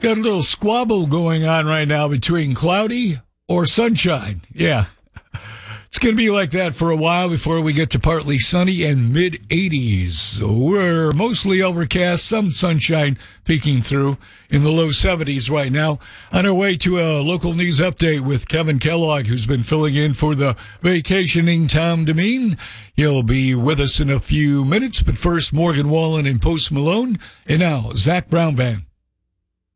Got a little squabble going on right now between cloudy or sunshine. Yeah. It's going to be like that for a while before we get to partly sunny and mid-80s. We're mostly overcast, some sunshine peeking through in the low 70s right now. On our way to a local news update with Kevin Kellogg, who's been filling in for the vacationing Tom Demeen. He'll be with us in a few minutes, but first, Morgan Wallen and Post Malone. And now, Zach Brown Band.